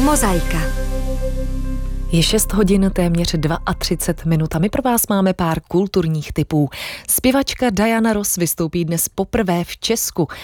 Mozaika. Je 6 hodin, téměř 32 minut a my pro vás máme pár kulturních tipů. Zpěvačka Diana Ross vystoupí dnes poprvé v Česku.